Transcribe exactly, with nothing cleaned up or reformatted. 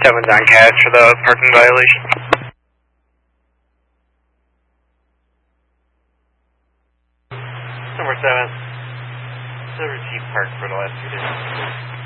seven's on Cash for the parking violation. Number seven. Silver Chief Park for the last few days.